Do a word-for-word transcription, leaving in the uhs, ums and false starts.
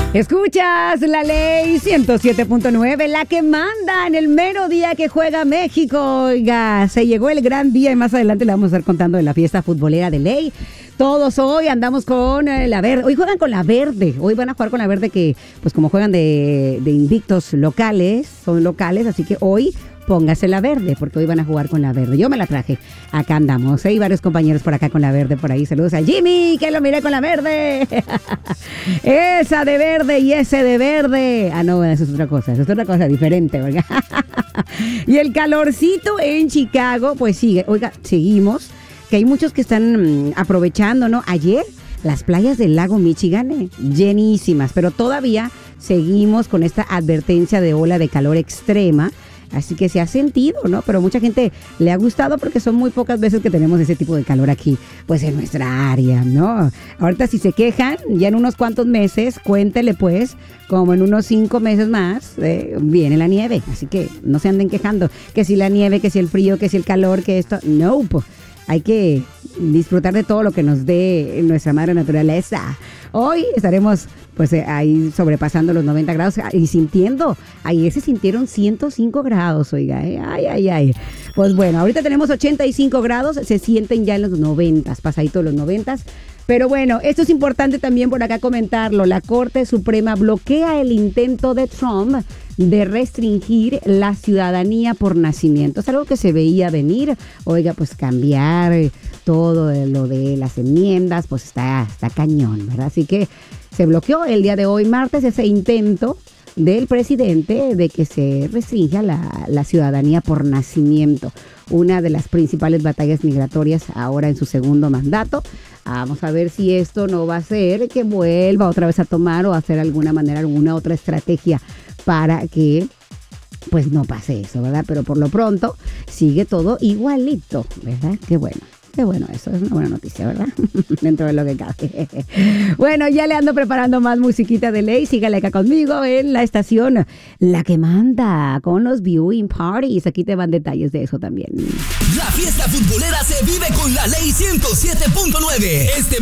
Escuchas la ley ciento siete punto nueve, la que manda en el mero día que juega México. Oiga, se llegó el gran día y más adelante le vamos a estar contando de la fiesta futbolera de ley. Todos hoy andamos con eh, la verde. Hoy juegan con la verde. Hoy van a jugar con la verde que, pues como juegan de, de invictos locales, son locales, así que hoy póngase la verde, porque hoy van a jugar con la verde. Yo me la traje. Acá andamos. Hay ¿eh? varios compañeros por acá con la verde por ahí. Saludos a Jimmy, que lo miré con la verde. Esa de verde y ese de verde. Ah, no, eso es otra cosa. Eso es otra cosa diferente, ¿verdad? Y el calorcito en Chicago, pues sigue. Oiga, seguimos. Que hay muchos que están aprovechando, ¿no? Ayer las playas del lago Michigan, eh, llenísimas, pero todavía seguimos con esta advertencia de ola de calor extrema. Así que se ha sentido, ¿no? Pero mucha gente le ha gustado porque son muy pocas veces que tenemos ese tipo de calor aquí, pues en nuestra área, ¿no? Ahorita si se quejan, ya en unos cuantos meses, cuéntele pues, como en unos cinco meses más, eh, viene la nieve. Así que no se anden quejando, que si la nieve, que si el frío, que si el calor, que esto, no, pues hay que disfrutar de todo lo que nos dé nuestra madre naturaleza. Hoy estaremos pues eh, ahí sobrepasando los noventa grados y sintiendo, ayer se sintieron ciento cinco grados, oiga, eh, ay, ay, ay. Pues bueno, ahorita tenemos ochenta y cinco grados, se sienten ya en los noventa, pasadito los noventa. Pero bueno, esto es importante también por acá comentarlo. La Corte Suprema bloquea el intento de Trump de restringir la ciudadanía por nacimiento. Es algo que se veía venir. Oiga, pues cambiar todo lo de las enmiendas, pues está, está cañón, ¿verdad? Así que se bloqueó el día de hoy, martes, ese intento del presidente de que se restrinja la, la ciudadanía por nacimiento. Una de las principales batallas migratorias ahora en su segundo mandato. Vamos a ver si esto no va a ser que vuelva otra vez a tomar o hacer alguna manera, alguna otra estrategia para que pues no pase eso, ¿verdad? Pero por lo pronto sigue todo igualito, ¿verdad? Qué bueno. Qué bueno, eso es una buena noticia, ¿verdad? Dentro de lo que cabe. Bueno, ya le ando preparando más musiquita de ley. Sígale acá conmigo en la estación La que manda con los viewing parties. Aquí te van detalles de eso también. La fiesta futbolera se vive con la ley ciento siete punto nueve. Este